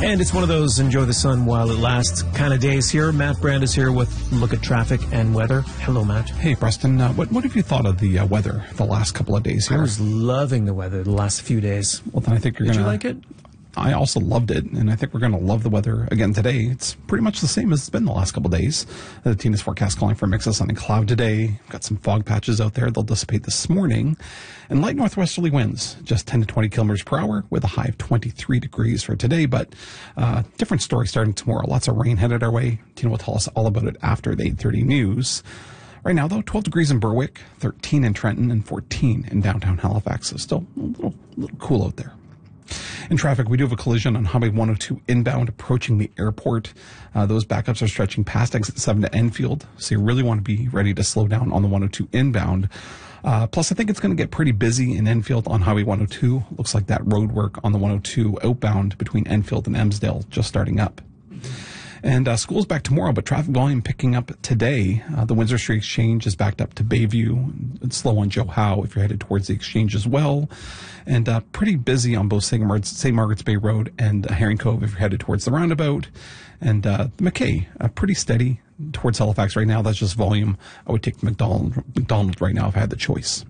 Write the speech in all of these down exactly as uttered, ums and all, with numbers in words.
And it's one of those enjoy the sun while it lasts kind of days here. Matt Brand is here with a look at traffic and weather. Hello, Matt. Hey, Preston. Uh, what, what have you thought of the uh, weather the last couple of days here? I was loving the weather the last few days. Well, then I think you're Did going to... you like it? I also loved it, and I think we're going to love the weather again today. It's pretty much the same as it's been the last couple of days. The Tina's forecast calling for a mix of sun and cloud today. Got some fog patches out there. They'll dissipate this morning. And light northwesterly winds, just ten to twenty kilometers per hour, with a high of twenty-three degrees for today. But uh, different story starting tomorrow. Lots of rain headed our way. Tina will tell us all about it after the eight thirty news. Right now, though, twelve degrees in Berwick, thirteen in Trenton, and fourteen in downtown Halifax. So still a little, a little cool out there. In traffic, we do have a collision on Highway one oh two inbound approaching the airport. Uh, those backups are stretching past exit seven to Enfield, so you really want to be ready to slow down on the one oh two inbound. Uh, plus, I think it's going to get pretty busy in Enfield on Highway one oh two. Looks like that road work on the one oh two outbound between Enfield and Emsdale just starting up. And uh, school's back tomorrow, but traffic volume picking up today. Uh, the Windsor Street Exchange is backed up to Bayview. It's slow on Joe Howe if you're headed towards the Exchange as well. And uh, pretty busy on both Saint Margaret's, Saint Margaret's Bay Road and uh, Herring Cove if you're headed towards the roundabout. And uh, the McKay, uh, pretty steady towards Halifax right now. That's just volume. I would take the McDonald, McDonald right now if I had the choice.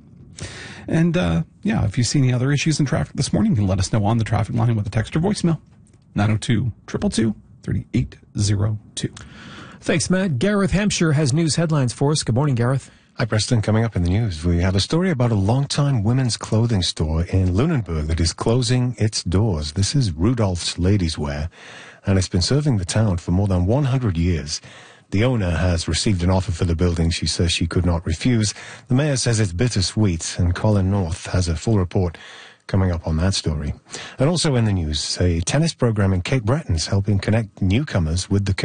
And uh, yeah, if you see any other issues in traffic this morning, you can let us know on the traffic line with a text or voicemail. nine oh two, two two two, thirty-eight oh two. Thanks, Matt. Gareth Hampshire has news headlines for us. Good morning, Gareth. Hi, Preston. Coming up in the news, we have a story about a longtime women's clothing store in Lunenburg that is closing its doors. This is Rudolph's Ladies Wear, and it's been serving the town for more than one hundred years. The owner has received an offer for the building she says she could not refuse. The mayor says it's bittersweet, and Colin North has a full report coming up on that story. And also in the news, a tennis program in Cape Breton is helping connect newcomers with the community.